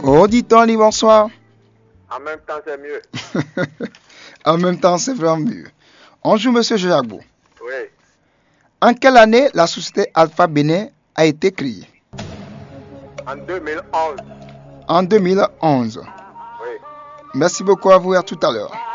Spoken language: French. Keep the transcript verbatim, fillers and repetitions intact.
Auditeur, dit bonsoir. En même temps, c'est mieux. En même temps, c'est vraiment mieux. Bonjour, monsieur Jacques. Oui. En quelle année la société Alpha Bénin a été créée? En deux mille onze. En deux mille onze. Oui. Merci beaucoup à vous et à tout à l'heure.